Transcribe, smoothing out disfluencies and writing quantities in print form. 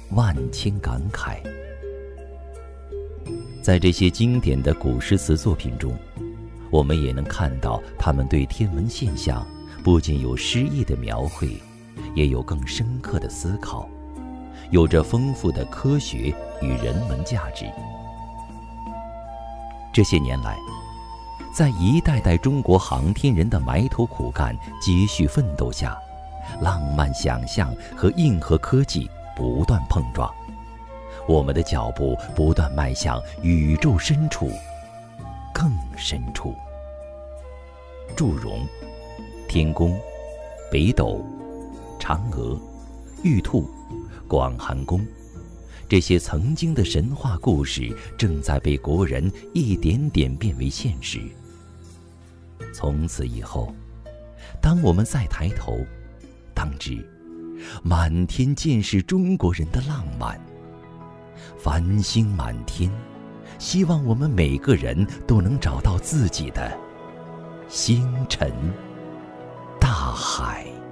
万千感慨。在这些经典的古诗词作品中，我们也能看到他们对天文现象不仅有诗意的描绘，也有更深刻的思考，有着丰富的科学与人文价值。这些年来，在一代代中国航天人的埋头苦干、接续奋斗下，浪漫想象和硬核科技不断碰撞，我们的脚步不断迈向宇宙深处，更深处。祝融、天宫、北斗、嫦娥、玉兔、广寒宫，这些曾经的神话故事正在被国人一点点变为现实。从此以后，当我们再抬头，当知满天尽是中国人的浪漫。繁星满天，希望我们每个人都能找到自己的星辰大海。